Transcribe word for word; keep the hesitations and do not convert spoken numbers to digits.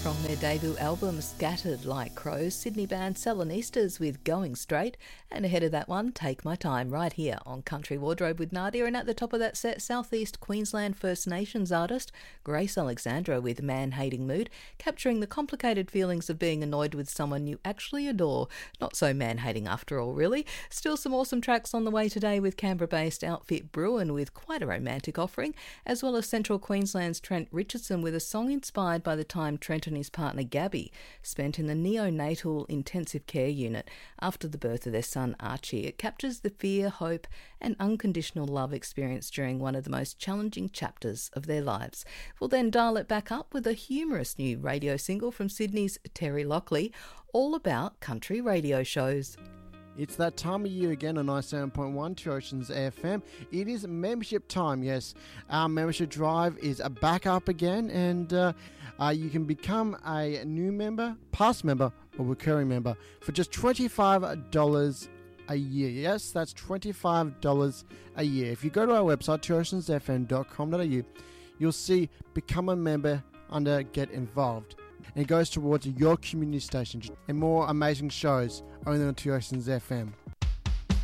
From their debut album Scattered Like Crows, Sydney band Selenistas with Going Straight, and ahead of that one, Take My Time, right here on Country Wardrobe with Nadia, and at the top of that set, Southeast Queensland First Nations artist Grace Alexandra with Man-Hating Mood, capturing the complicated feelings of being annoyed with someone you actually adore. Not so man-hating after all, really. Still some awesome tracks on the way today with Canberra-based outfit Bruin with quite a romantic offering, as well as Central Queensland's Trent Richardson with a song inspired by the time Trent and his partner Gabby spent in the neonatal intensive care unit after the birth of their son Archie. It captures the fear, hope and unconditional love experienced during one of the most challenging chapters of their lives. We'll then dial it back up with a humorous new radio single from Sydney's Terry Lockley, all about country radio shows. It's that time of year again on ninety-seven point one Two Oceans F M. It is membership time, yes. Our membership drive is back up again, and uh, uh, you can become a new member, past member, or recurring member for just twenty-five dollars a year. Yes, that's twenty-five dollars a year. If you go to our website, two oceans f m dot com dot a u, you'll see Become a Member under Get Involved. And it goes towards your community station and more amazing shows only on Two Oceans F M.